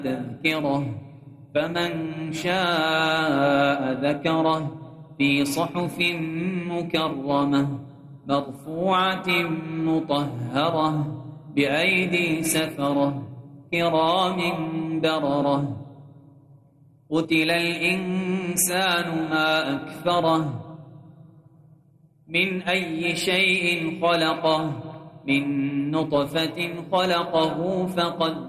تذكرة فمن شاء ذكره في صحف مكرمة مرفوعة مطهرة بأيدي سفرة كرام بررة قتل الإنسان ما أكفره من أي شيء خلقه من نطفة خلقه فقدره